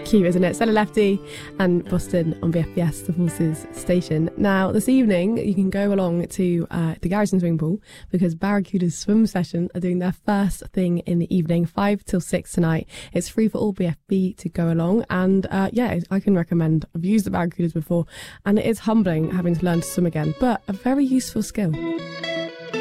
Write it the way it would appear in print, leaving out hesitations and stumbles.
cute, isn't it? Stella Lefty and Boston on BFBS, the Forces station. Now, this evening, you can go along to the Garrison swimming pool because Barracuda's swim session are doing their first thing in the evening, 5 till 6 tonight. It's free for all BFB to go along. And I can recommend. I've used the Barracudas before and it is humbling having to learn to swim again, but a very useful skill.